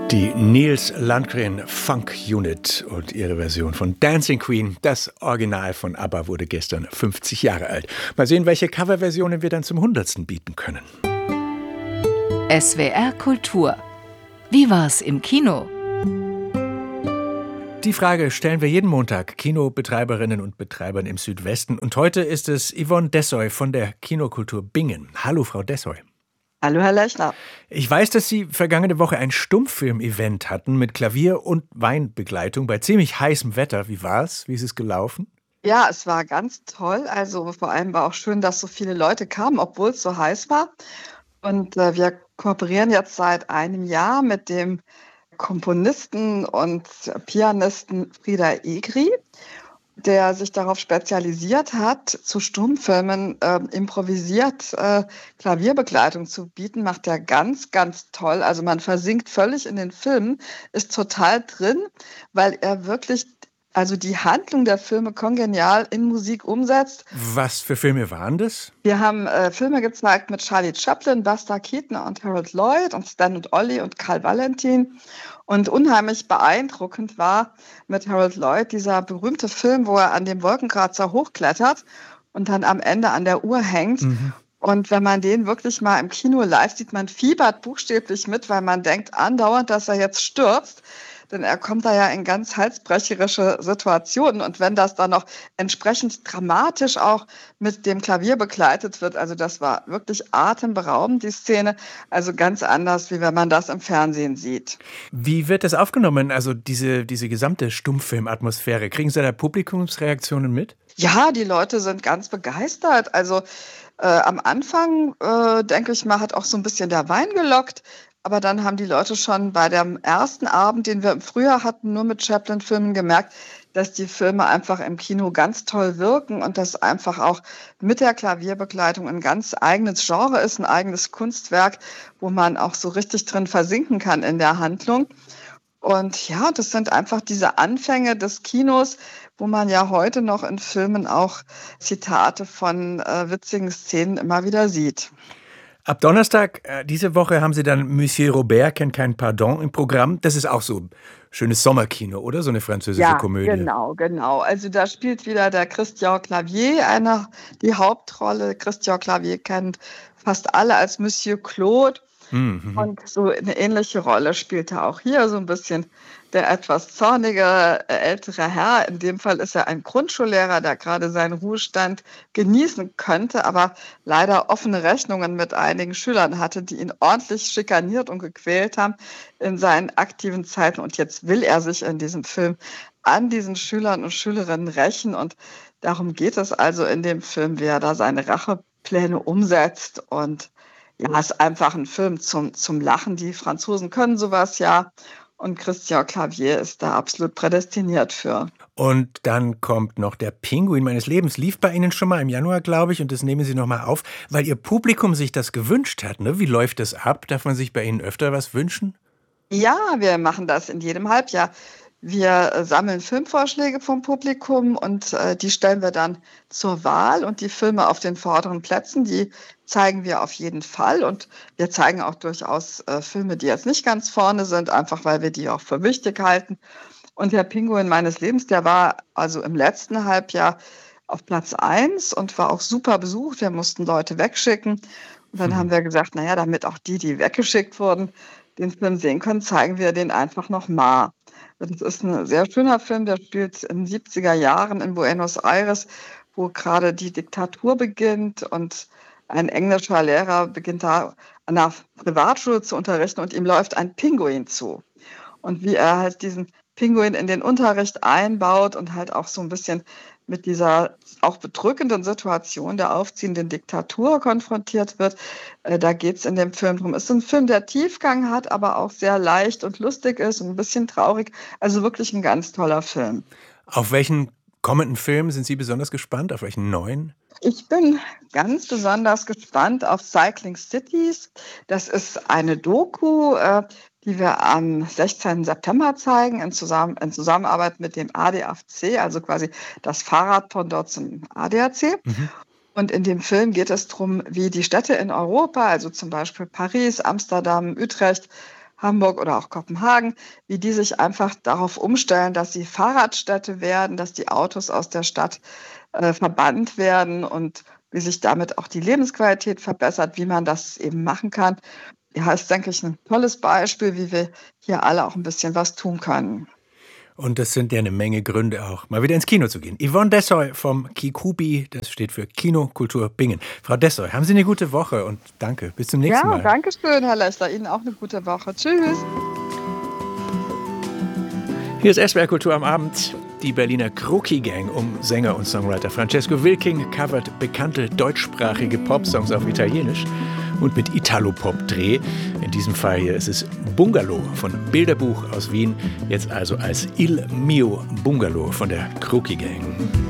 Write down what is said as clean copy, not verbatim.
Die Niels Landgren Funk Unit und ihre Version von Dancing Queen, das Original von ABBA, wurde gestern 50 Jahre alt. Mal sehen, welche Coverversionen wir dann zum 100. bieten können. SWR Kultur. Wie war's im Kino? Die Frage stellen wir jeden Montag Kinobetreiberinnen und Betreibern im Südwesten. Und heute ist es Yvonne Dessoy von der Kinokultur Bingen. Hallo, Frau Dessoy. Hallo, Herr Lechner. Ich weiß, dass Sie vergangene Woche ein Stummfilm-Event hatten mit Klavier- und Weinbegleitung bei ziemlich heißem Wetter. Wie war's? Wie ist es gelaufen? Ja, es war ganz toll. Also vor allem war auch schön, dass so viele Leute kamen, obwohl es so heiß war. Und wir kooperieren jetzt seit einem Jahr mit dem Komponisten und Pianisten Frieder Egri, der sich darauf spezialisiert hat, zu Stummfilmen improvisiert Klavierbegleitung zu bieten, macht er ganz, ganz toll. Also man versinkt völlig in den Filmen, ist total drin, weil er wirklich also die Handlung der Filme kongenial in Musik umsetzt. Was für Filme waren das? Wir haben Filme gezeigt mit Charlie Chaplin, Buster Keaton und Harold Lloyd und Stan und Ollie und Karl Valentin. Und unheimlich beeindruckend war mit Harold Lloyd dieser berühmte Film, wo er an dem Wolkenkratzer hochklettert und dann am Ende an der Uhr hängt. Und wenn man den wirklich mal im Kino live sieht, man fiebert buchstäblich mit, weil man denkt andauernd, dass er jetzt stürzt. Denn er kommt da ja in ganz halsbrecherische Situationen. Und wenn das dann noch entsprechend dramatisch auch mit dem Klavier begleitet wird, also das war wirklich atemberaubend, die Szene. Also ganz anders, wie wenn man das im Fernsehen sieht. Wie wird das aufgenommen, also diese gesamte Stummfilmatmosphäre? Kriegen Sie da Publikumsreaktionen mit? Ja, die Leute sind ganz begeistert. Also am Anfang, denke ich mal, hat auch so ein bisschen der Wein gelockt. Aber dann haben die Leute schon bei dem ersten Abend, den wir im Frühjahr hatten, nur mit Chaplin-Filmen gemerkt, dass die Filme einfach im Kino ganz toll wirken und dass einfach auch mit der Klavierbegleitung ein ganz eigenes Genre ist, ein eigenes Kunstwerk, wo man auch so richtig drin versinken kann in der Handlung. Und ja, das sind einfach diese Anfänge des Kinos, wo man ja heute noch in Filmen auch Zitate von witzigen Szenen immer wieder sieht. Ab Donnerstag diese Woche haben Sie dann Monsieur Robert kennt kein Pardon im Programm. Das ist auch so ein schönes Sommerkino, oder? So eine französische Komödie. Genau. Also da spielt wieder der Christian Clavier die Hauptrolle. Christian Clavier kennt fast alle als Monsieur Claude. Und so eine ähnliche Rolle spielt er auch hier, so ein bisschen der etwas zornige ältere Herr. In dem Fall ist er ein Grundschullehrer, der gerade seinen Ruhestand genießen könnte, aber leider offene Rechnungen mit einigen Schülern hatte, die ihn ordentlich schikaniert und gequält haben in seinen aktiven Zeiten. Und jetzt will er sich in diesem Film an diesen Schülern und Schülerinnen rächen. Und darum geht es also in dem Film, wie er da seine Rachepläne umsetzt. Und ja, ist einfach ein Film zum Lachen. Die Franzosen können sowas ja. Und Christian Clavier ist da absolut prädestiniert für. Und dann kommt noch der Pinguin meines Lebens. Lief bei Ihnen schon mal im Januar, glaube ich, und das nehmen Sie noch mal auf, weil Ihr Publikum sich das gewünscht hat. Ne? Wie läuft das ab? Darf man sich bei Ihnen öfter was wünschen? Ja, wir machen das in jedem Halbjahr. Wir sammeln Filmvorschläge vom Publikum und die stellen wir dann zur Wahl. Und die Filme auf den vorderen Plätzen, die zeigen wir auf jeden Fall. Und wir zeigen auch durchaus Filme, die jetzt nicht ganz vorne sind, einfach weil wir die auch für wichtig halten. Und der Pinguin meines Lebens, der war also im letzten Halbjahr auf Platz 1 und war auch super besucht. Wir mussten Leute wegschicken. Und dann haben wir gesagt, naja, damit auch die weggeschickt wurden, den Film sehen können, zeigen wir den einfach nochmal. Das ist ein sehr schöner Film, der spielt in den 70er Jahren in Buenos Aires, wo gerade die Diktatur beginnt und ein englischer Lehrer beginnt da an einer Privatschule zu unterrichten und ihm läuft ein Pinguin zu. Und wie er halt diesen Pinguin in den Unterricht einbaut und halt auch so ein bisschen mit dieser auch bedrückenden Situation der aufziehenden Diktatur konfrontiert wird. Da geht es in dem Film drum. Es ist ein Film, der Tiefgang hat, aber auch sehr leicht und lustig ist und ein bisschen traurig. Also wirklich ein ganz toller Film. Auf welchen kommenden Film sind Sie besonders gespannt? Auf welchen neuen? Ich bin ganz besonders gespannt auf Cycling Cities. Das ist eine Doku, die wir am 16. September zeigen, in Zusammenarbeit mit dem ADAC, also quasi das Fahrradpendant zum ADAC. Und in dem Film geht es darum, wie die Städte in Europa, also zum Beispiel Paris, Amsterdam, Utrecht, Hamburg oder auch Kopenhagen, wie die sich einfach darauf umstellen, dass sie Fahrradstädte werden, dass die Autos aus der Stadt verbannt werden und wie sich damit auch die Lebensqualität verbessert, wie man das eben machen kann. Ja, ist, denke ich, ein tolles Beispiel, wie wir hier alle auch ein bisschen was tun können. Und das sind ja eine Menge Gründe auch, mal wieder ins Kino zu gehen. Yvonne Dessoy vom KIKUBI, das steht für Kino Kultur Bingen. Frau Dessoy, haben Sie eine gute Woche und danke. Bis zum nächsten Mal. Ja, danke schön, Herr Lester. Ihnen auch eine gute Woche. Tschüss. Hier ist SWR Kultur am Abend. Die Berliner Kroki Gang um Sänger und Songwriter Francesco Wilking covert bekannte deutschsprachige Popsongs auf Italienisch und mit Italopop-Dreh. In diesem Fall hier ist es Bungalow von Bilderbuch aus Wien, jetzt also als Il Mio Bungalow von der Kroki Gang.